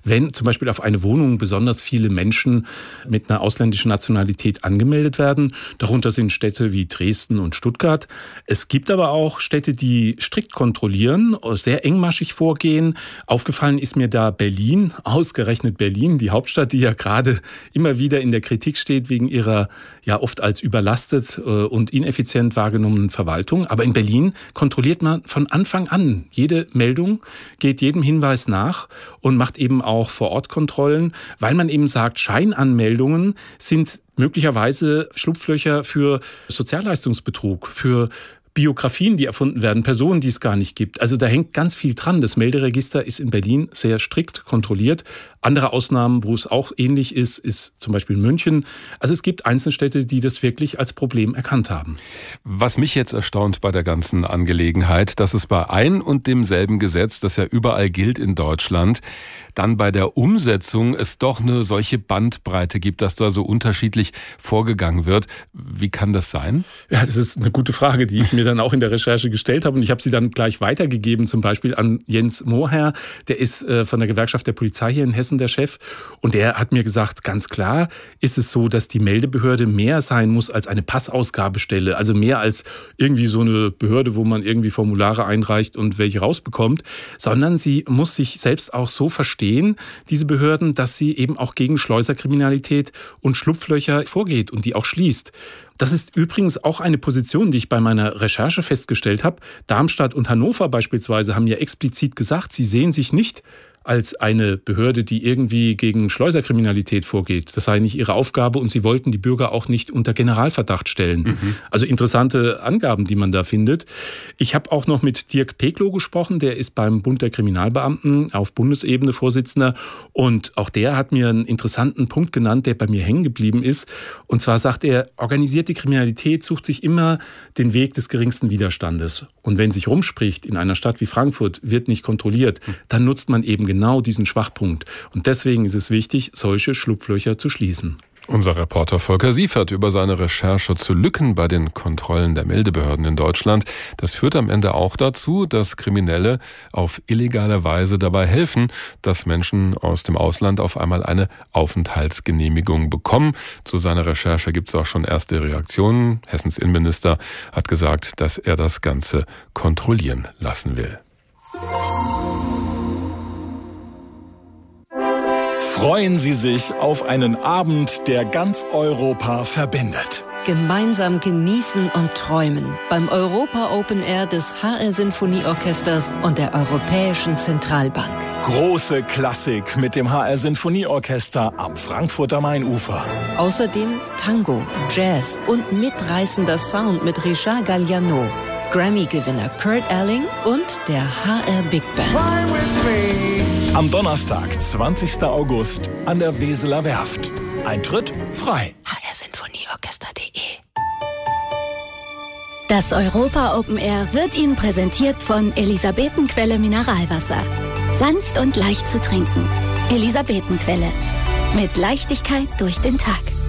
wenn zum Beispiel auf eine Wohnung besonders viele Menschen mit einer ausländischen Nationalität angemeldet werden. Darunter sind Städte wie Dresden und Stuttgart. Es gibt aber auch Städte, die strikt kontrollieren, sehr engmaschig vorgehen. Aufgefallen ist mir da Berlin, ausgerechnet Berlin, die Hauptstadt, die ja gerade immer wieder in der Kritik steht wegen ihrer ja oft als überlastet und ineffizient wahrgenommenen Verwaltung. Aber in Berlin kontrolliert man von Anfang an jede Meldung, geht jedem Hinweis nach und macht eben auch Vor-Ort-Kontrollen, weil man eben sagt, Scheinanmeldungen sind möglicherweise Schlupflöcher für Sozialleistungsbetrug, für Biografien, die erfunden werden, Personen, die es gar nicht gibt. Also da hängt ganz viel dran. Das Melderegister ist in Berlin sehr strikt kontrolliert. Andere Ausnahmen, wo es auch ähnlich ist, ist zum Beispiel München. Also es gibt einzelne Städte, die das wirklich als Problem erkannt haben. Was mich jetzt erstaunt bei der ganzen Angelegenheit, dass es bei ein und demselben Gesetz, das ja überall gilt in Deutschland, dann bei der Umsetzung es doch eine solche Bandbreite gibt, dass da so unterschiedlich vorgegangen wird. Wie kann das sein? Ja, das ist eine gute Frage, die ich mir dann auch in der Recherche gestellt habe. Und ich habe sie dann gleich weitergegeben, zum Beispiel an Jens Mohrherr. Der ist von der Gewerkschaft der Polizei hier in Hessen der Chef. Und der hat mir gesagt, ganz klar ist es so, dass die Meldebehörde mehr sein muss als eine Passausgabestelle. Also mehr als irgendwie so eine Behörde, wo man irgendwie Formulare einreicht und welche rausbekommt. Sondern sie muss sich selbst auch so verstehen, diese Behörden, dass sie eben auch gegen Schleuserkriminalität und Schlupflöcher vorgeht und die auch schließt. Das ist übrigens auch eine Position, die ich bei meiner Recherche festgestellt habe. Darmstadt und Hannover beispielsweise haben ja explizit gesagt, sie sehen sich nicht als eine Behörde, die irgendwie gegen Schleuserkriminalität vorgeht. Das sei nicht ihre Aufgabe und sie wollten die Bürger auch nicht unter Generalverdacht stellen. Also interessante Angaben, die man da findet. Ich habe auch noch mit Dirk Peklow gesprochen, der ist beim Bund der Kriminalbeamten auf Bundesebene Vorsitzender und auch der hat mir einen interessanten Punkt genannt, der bei mir hängen geblieben ist. Und zwar sagt er, organisierte Kriminalität sucht sich immer den Weg des geringsten Widerstandes. Und wenn sich rumspricht, in einer Stadt wie Frankfurt wird nicht kontrolliert, dann nutzt man eben genau diesen Schwachpunkt. Und deswegen ist es wichtig, solche Schlupflöcher zu schließen. Unser Reporter Volker Siefert über seine Recherche zu Lücken bei den Kontrollen der Meldebehörden in Deutschland. Das führt am Ende auch dazu, dass Kriminelle auf illegale Weise dabei helfen, dass Menschen aus dem Ausland auf einmal eine Aufenthaltsgenehmigung bekommen. Zu seiner Recherche gibt es auch schon erste Reaktionen. Hessens Innenminister hat gesagt, dass er das Ganze kontrollieren lassen will. Freuen Sie sich auf einen Abend, der ganz Europa verbindet. Gemeinsam genießen und träumen beim Europa Open Air des HR Sinfonieorchesters und der Europäischen Zentralbank. Große Klassik mit dem HR Sinfonieorchester am Frankfurter Mainufer. Außerdem Tango, Jazz und mitreißender Sound mit Richard Galliano, Grammy-Gewinner Kurt Elling und der HR Big Band. Am Donnerstag, 20. August, an der Weseler Werft. Eintritt frei. hrsinfonieorchester.de. Das Europa Open Air wird Ihnen präsentiert von Elisabetenquelle Mineralwasser. Sanft und leicht zu trinken. Elisabetenquelle. Mit Leichtigkeit durch den Tag.